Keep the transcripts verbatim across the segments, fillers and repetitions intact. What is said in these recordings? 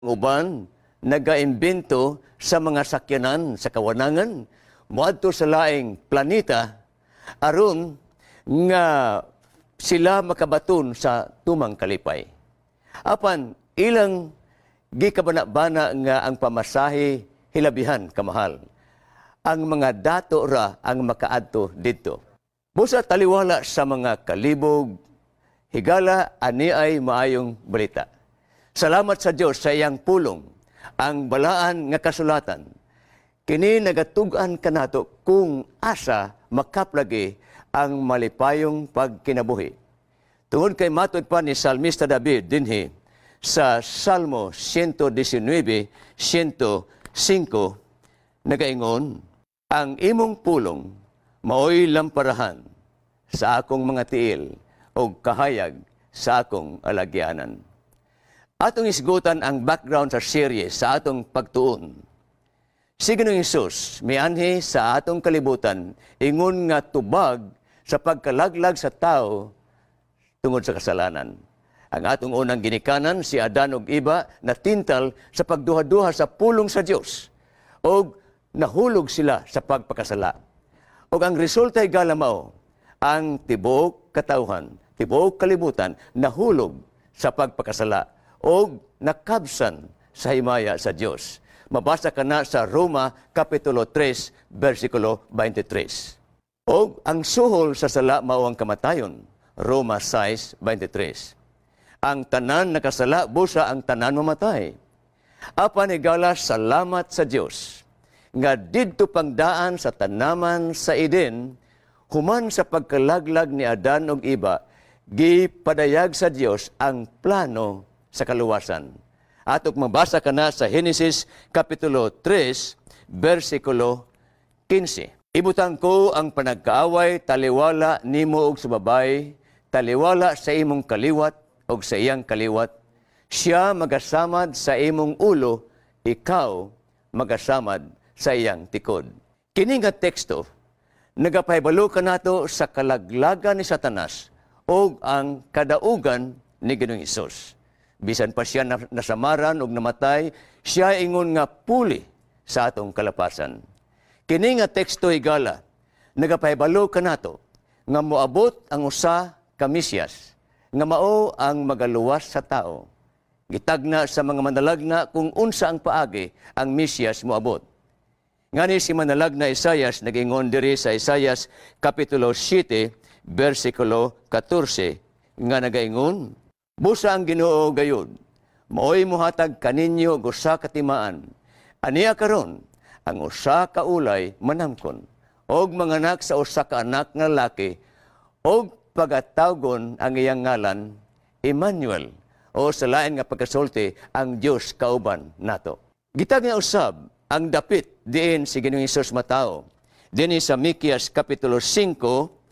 Uban, nagaimbento sa mga sakyanan sa kawanangan, moadto sa laing planeta, aron nga sila makabaton sa tumang kalipay. Apan, ilang gikabana-bana nga ang pamasahe hilabihan kamahal. Ang mga dato ra ang makaadto didto. Busa taliwala sa mga kalibog, higala ani ay maayong balita. Salamat sa Dios sa iyang pulong, ang balaan nga kasulatan. Kini nagatug-an kanato kung asa makaplagi ang malipayong pagkinabuhi. Tungod kay matod pa ni Salmista David dinhi sa Salmo one nineteen, one oh five, nagaingon, ang imong pulong maoy lamparahan sa akong mga tiil o kahayag sa akong alagyanan. Atong isgutan ang background sa serye sa atong pagtuon. Si Ginoong Hesus mianhi sa atong kalibutan ingon nga tubag sa pagkalaglag sa tao tungod sa kasalanan. Ang atong unang ginikanan si Adan ug Eva natintal sa pagduha-duha sa pulong sa Dios o nahulog sila sa pagpakasala. O ang resulta ay galamao, ang tibuok katawhan, tibuok kalibutan nahulog sa pagpakasala o nakabsan sa himaya sa Diyos. Mabasa ka na sa Roma Kapitulo three, versikulo twenty-three. O ang suhol sa sala mao ang kamatayon, Roma six twenty-three. Ang tanan nakasala, busa ang tanan mamatay. Apan higala salamat sa Diyos, nga didto pangdaan sa tanaman sa Eden, human sa pagkalaglag ni Adan ug Eva, gipadayag sa Diyos ang plano sa kaluwasan. Atok mabasa ka na sa Genesis Kapitulo three, versikulo fifteen. Ibutang ko ang panagkaaway, taliwala nimo og sa babay, taliwala sa imong kaliwat og sa iyang kaliwat. Siya magasamad sa imong ulo, ikaw magasamad sa iyang tikod. Kini nga teksto, nagapahibalo ka nato sa kalaglagan ni Satanas o ang kadaugan ni Ginoong Hesus. Bisan pa siya nasamaran o namatay, siya ingon nga puli sa atong kalapasan. Kini nga teksto higala, nagapahibalo ka nato nga moabot ang usa ka Mesyas, nga mao ang magaluwas sa tao. Gitagna sa mga manalagna kung unsa ang paagi ang Mesyas moabot. Ngani si manalagna Isaias nag-ingon diri sa Isaias Kapitulo seven, versikulo fourteen, nga nagaingon, busa ang Ginoo gayud, maoy muhatag kaninyo og usa ka timaan. Aniya karon ang usa ka ulay manamkon, og manganak sa usa ka anak nga lalaki, og pagatawgon ang iyang ngalan Emmanuel, o sa lain nga pagkasulti ang Dios kauban nato. Gitag nga usab ang dapit diin si Ginoong Hesus matao. Dinhi sa Mikias Kapitulo five,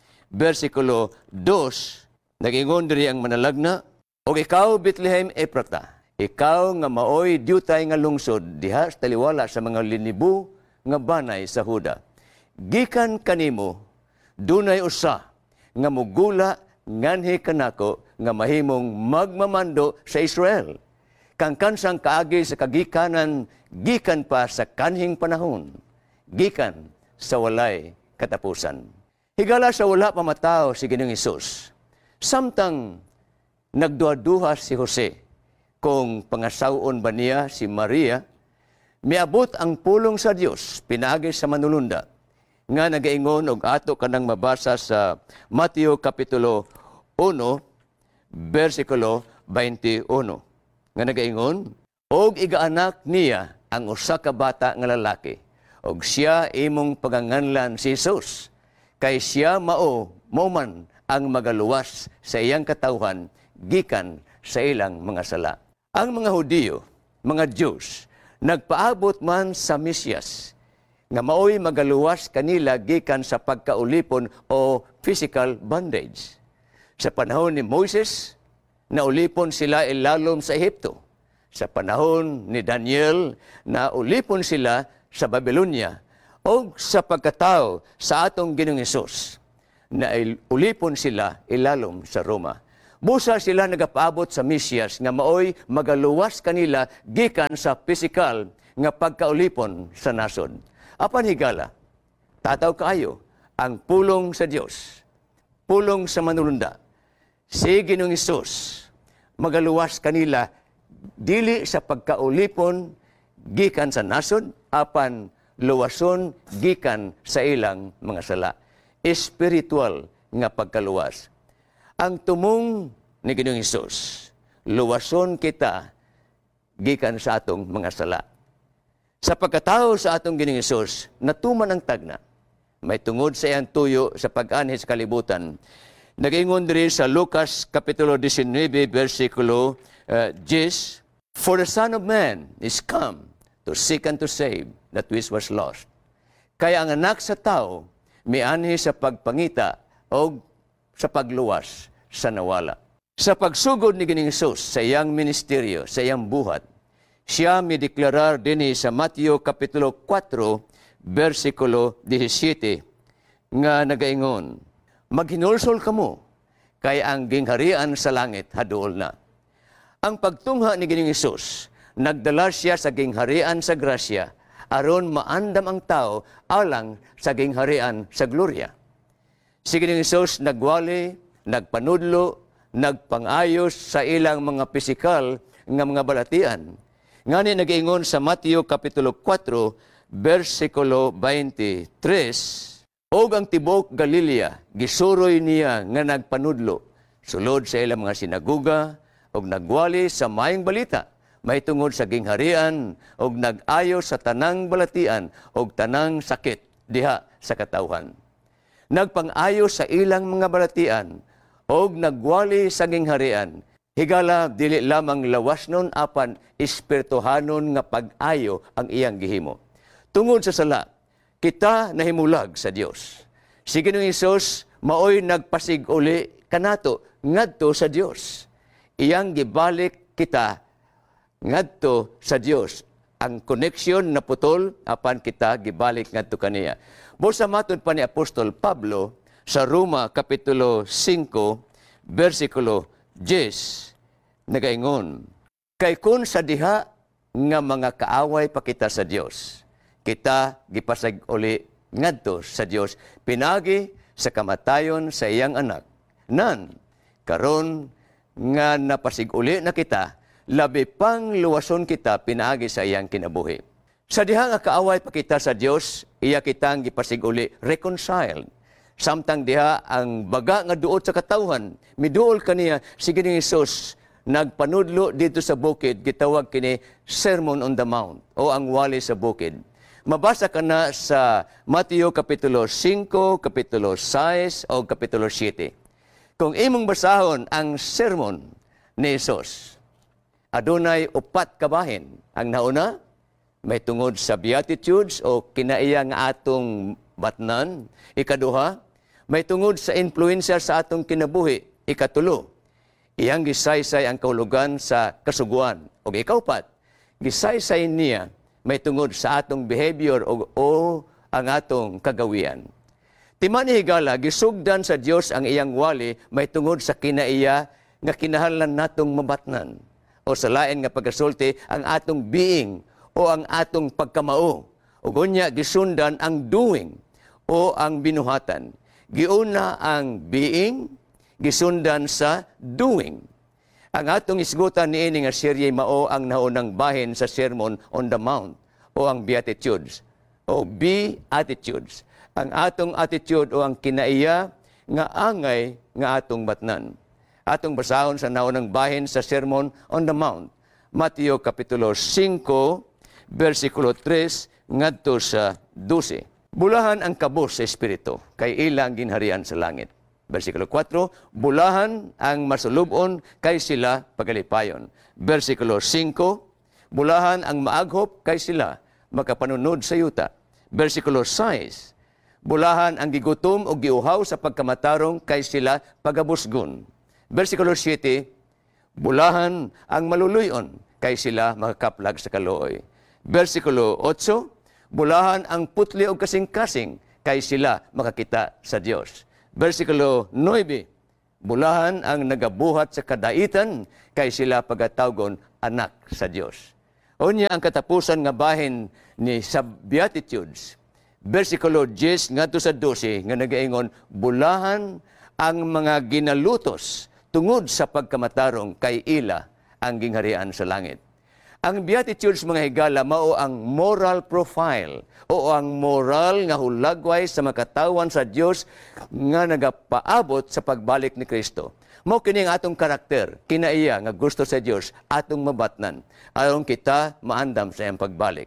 versikulo two, nag-ingon diri ang manalagna, o ikaw, Bethlehem Ephrata, ikaw nga maoy diutay nga lungsod, diha sa taliwala sa mga linibo nga banay sa Huda. Gikan kanimo, dunay usa, nga mugula nganhi kanako, nga mahimong magmamando sa Israel. Kang kansang kaagi sa kagikanan, gikan pa sa kanhing panahon, gikan sa walay katapusan. Higala sa wala pamatao si Ginoong Hesus, samtang nagduha-duha si Jose kung pangasawon ba niya si Maria, miabot ang pulong sa Dios pinaagi sa manulunda nga nagaingon og ato kanang mabasa sa Mateo Kapitulo one, versikulo twenty-one, nga nagaingon, og igaanak niya ang usa ka bata nga lalaki, og siya imong paganganlan si Jesus, kay siya mao moman ang magaluwas sa iyang katawhan gikan sa ilang mga sala. Ang mga Hudiyo, mga Jews, nagpaabot man sa Mesyas, nga maoy magaluwas kanila gikan sa pagkaulipon o physical bondage. Sa panahon ni Moses, naulipon sila ilalom sa Ehipto. Sa panahon ni Daniel, naulipon sila sa Babylonia. O sa pagkatao sa atong Ginoong Hesus, na ulipon sila ilalom sa Roma. Busa sila nagapaabot sa Mesias nga maoy magaluwas kanila gikan sa pisikal nga pagkaulipon sa nasod. Apan higala, tataw kaayo ang pulong sa Dios, pulong sa manulunda. Si Ginoong Hesus magaluwas kanila dili sa pagkaulipon gikan sa nasod, apan luwason gikan sa ilang mga sala. Espiritual nga pagkaluwas. Ang tumong ni Ginoong Hesus, luwason kita gikan sa atong mga sala. Sa pagkatao sa atong Ginoong Hesus, natuman ang tagna. May tungod sa iyang tuyo sa pag-anhi sa kalibutan. Nag-ingon diri sa Lucas Kapitulo nineteen, versikulo uh, ten, For the Son of Man is come to seek and to save that which was lost. Kaya ang anak sa tao, mianhi sa pagpangita o sa pagluwas sa nawala. Sa pagsugod ni Ginoong Hesus sa iyang ministeryo, sa iyang buhat, siya mi deklarar dinhi sa Mateo Kapitulo four, versikulo seventeen, nga nagaingon, Maghinulsol kamo, kay ang gingharian sa langit haduol na. Ang pagtungha ni Ginoong Hesus, nagdala siya sa gingharian sa grasya, aron maandam ang tao alang sa gingharian sa gloria. Si Ginoong Hesus nagwali, nagpanudlo, nagpangayos sa ilang mga pisikal nga mga balatian. Ngani nag-ingon sa Mateo Kapitulo four, versikulo twenty-three, Og ang tibok Galilea, gisuroy niya nga nagpanudlo, sulod sa ilang mga sinaguga, og nagwali sa maayong balita, may tungod sa gingharian, og nag-ayo sa tanang balatian, og tanang sakit diha sa katawhan. Nagpang-ayo sa ilang mga balatian, og nagwali sa gingharian, higala dili lamang lawasnon apan espirituhanon nga pag-ayo ang iyang gihimo. Tungod sa sala, kita nahimulag sa Dios. Si Ginoong Hesus maoy nagpasig uli kanato ngadto sa Dios. Iyang gibalik kita ngadto sa Dios. Ang koneksyon na putol apan kita gibalik ngadto kaniya. Busa matud pa ni Apostol Pablo sa Roma Kapitulo five, versikulo ten, nagaingon, Kay kun sa diha nga mga kaaway pa kita sa Dios, kita gipasag uli ngadto sa Dios pinagi sa kamatayon sa iyang anak. Nan karon nga napasig uli na kita, labi pang luwason kita pinaagi sa iyang kinabuhi. Sa diha nga kaaway pa kita sa Dios, iya kitang gipasig uli reconciled. Samtang diha ang baga nga duot sa katawhan, miduol kaniya si Ginoong Hesus nagpanudlo dito sa bukid, gitawag kini Sermon on the Mount o ang wali sa bukid. Mabasa ka na sa Mateo Kapitulo five, Kapitulo six o Kapitulo seven. Kung imong basahon ang sermon ni Hesus, adunay upat ka bahin. Ang nauna, may tungod sa Beatitudes o kinaiya nga atong batnan. Ikaduha, may tungod sa influensya sa atong kinabuhi. Ikatulo, iyang gisaysay ang kahulugan sa kasuguan. O ikaupat, gisaysay niya may tungod sa atong behavior o, o ang atong kagawian. Timan ni higala, gisugdan sa Dios ang iyang wali may tungod sa kinaiya nga kinahanglan natong mabatnan. O sa lain nga pagkasulti, ang atong being o ang atong pagkamao. O gunya, gisundan ang doing o ang binuhatan. Giuna ang being, gisundan sa doing. Ang atong isgutan niini nga serye mao ang naunang bahin sa Sermon on the Mount o ang Beatitudes o Beatitudes. Ang atong attitude o ang kinaiya nga angay nga atong batnan. Atong basahon sa naunang bahin sa Sermon on the Mount. Mateo Kapitulo five, versikulo three ngadto sa twelve. Bulahan ang kabos sa Espiritu, kay ilang ginharian sa langit. Versikulo four, bulahan ang masulubon, kay sila pagalipayon. Versikulo five, bulahan ang maaghop, kay sila makapanunod sa yuta. Versikulo six, bulahan ang gigutom o giuhaw sa pagkamatarong, kay sila pagabusgon. Versikulo seven, bulahan ang maluluyon, kay sila makakaplag sa kalooy. Versikulo eight, bulahan ang putli o kasing-kasing, kay sila makakita sa Dios. Versikulo nine, Bulahan ang nagabuhat sa kadaitan, kay sila pagatawgon anak sa Dios. Unya ang katapusan nga bahin ni sa Beatitudes, versikulo ten ngadto sa twelve nga nagaingon, bulahan ang mga ginalutos tungod sa pagkamatarong kay ila ang gingharian sa langit. Ang Beatitudes, mga higala, mao ang moral profile o ang moral nga hulagway sa makatawan sa Dios nga nagapaabot sa pagbalik ni Kristo. Mao kini ang atong karakter, kinaiya nga gusto sa Dios atong mabatnan aron kita maandam sa iyang pagbalik.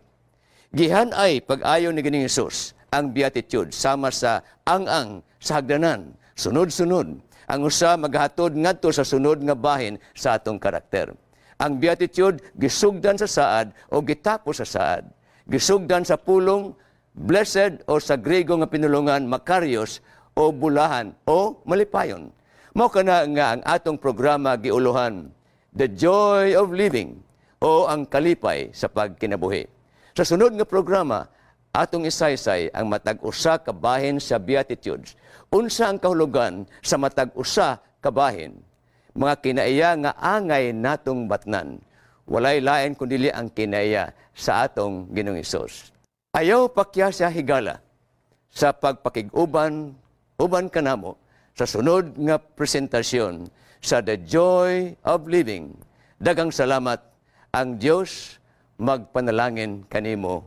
Gihan ay pag-ayo ni Ginoong Hesus ang Beatitude sama sa ang-ang sa hagdanan, sunod-sunod. Ang usa maghatod ngadto sa sunod nga bahin sa atong karakter. Ang Beatitude gisugdan sa saad o gitapos sa saad. Gisugdan sa pulong, blessed, o sa Grego nga pinulungan, makarios o bulahan o malipayon. Mao kana nga ang atong programa giuluhan, The Joy of Living o ang kalipay sa pagkinabuhi. Sa sunod nga programa, atong isaysay ang matag usa ka bahin sa Beatitudes. Unsa ang kahulugan sa matag usa ka bahin? Mga kinaiya nga angay natong batnan. Walay lain kundi ang kinaiya sa atong Ginoong Hesus. Ayaw pakya siya higala sa pagpakiguban uban kanamo sa sunod nga presentasyon sa The Joy of Living. Dagang salamat. Ang Dios magpanalangin kanimo,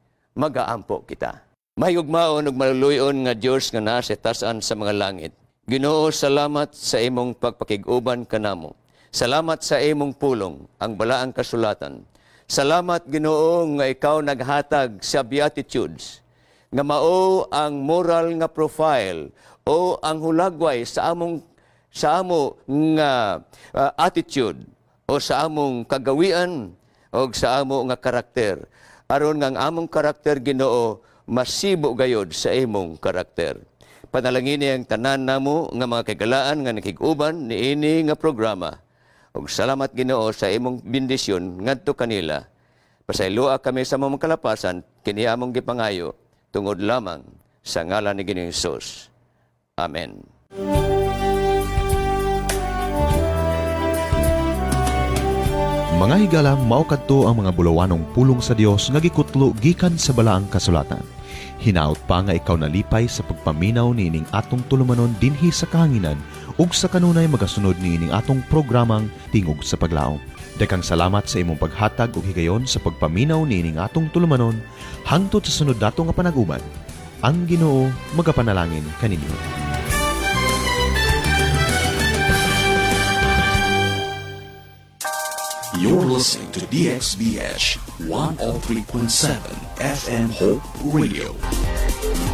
magaampo kita. Mahigugmaon ug maluluyon nga Dios nga naa sa tasan sa mga langit. Ginoo, salamat sa imong pagpakiguban kanamo. Salamat sa imong pulong, ang balaang kasulatan. Salamat, Ginoo, nga ikaw naghatag sa Beatitudes, nga mao ang moral nga profile o ang hulagway sa among sa amo nga uh, attitude o sa among kagawian o sa amo nga karakter. Aron nga ang among karakter, Ginoo, masibo gayod sa imong karakter. Panalangin ang tanan namo nga mga kagalaan nga nakig-uban niini nga programa. Ug salamat, Ginoo, sa imong bendisyon ngadto kanila. Pasayloa kami sa among kalapasan kini among gipangayo tungod lamang sa ngalan ni Ginoong Hesus. Amen. Mga higala, mao kadto ang mga bulawanong pulong sa Dios nga gikutlo gikan sa balaang kasulatan. Hinaot pa nga ikaw nalipay sa pagpaminaw niining atong tulumanon dinhi sa kahanginan ug sa kanunay magasunod niining atong programang Tingog sa Paglaom. Dakang salamat sa imong paghatag ug higayon sa pagpaminaw niining atong tulumanon hangtod sa sunod dato nga panaguban. Ang Ginoo magapanalangin kaninyo. You're listening to D X B H one oh three point seven F M Hope Radio.